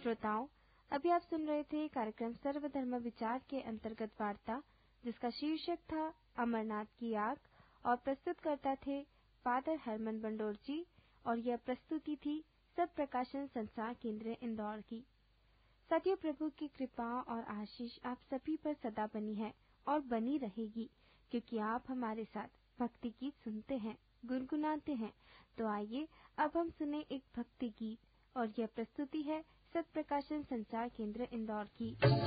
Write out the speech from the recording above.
श्रोताओं, अभी आप सुन रहे थे कार्यक्रम सर्वधर्म विचार के अंतर्गत वार्ता, जिसका शीर्षक था अमरनाथ की आग, और प्रस्तुतकर्ता थे फादर हरमन बंडोर जी, और यह प्रस्तुति थी सत प्रकाशन संचार केंद्र इंदौर की। सदैव प्रभु की कृपा और आशीष आप सभी पर सदा बनी है और बनी रहेगी, क्योंकि आप हमारे साथ भक्ति गीत सुनते हैं, गुनगुनाते हैं। तो आइए अब हम सुने एक भक्ति गीत, और यह प्रस्तुति है सत प्रकाशन संचार केंद्र इंदौर की।